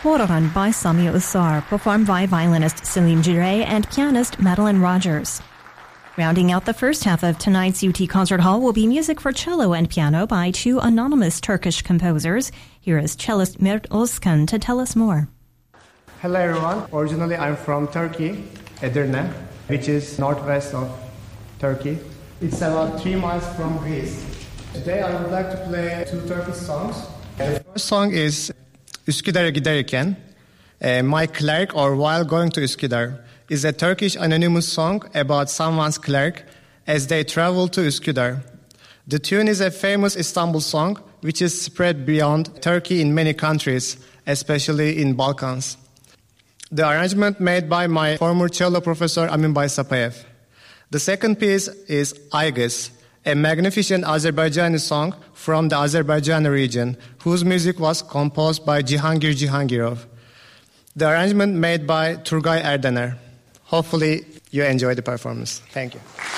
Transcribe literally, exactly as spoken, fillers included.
Boran by Sami Usar, performed by violinist Selim Girey and pianist Madeline Rogers. Rounding out the first half of tonight's U T Concert Hall will be music for cello and piano by two anonymous Turkish composers. Here is cellist Mert Özkan to tell us more. Hello everyone. Originally I'm from Turkey, Edirne, which is northwest of Turkey. It's about three miles from Greece. Today I would like to play two Turkish songs. The first song is Üsküdar'a giderken. Uh, My Clerk or While Going to Üsküdar is a Turkish anonymous song about someone's clerk as they travel to Üsküdar. The tune is a famous Istanbul song which is spread beyond Turkey in many countries, especially in Balkans. The arrangement made by my former cello professor Aminbay Sapayev. The second piece is Aygız, a magnificent Azerbaijani song from the Azerbaijani region, whose music was composed by Cihangir Cihangirov. The arrangement made by Turgay Erdener. Hopefully you enjoy the performance. Thank you.